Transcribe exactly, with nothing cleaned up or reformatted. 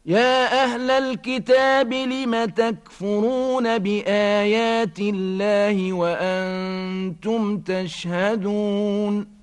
يا أهل الكتاب لم تكفرون بآيات الله وأنتم تشهدون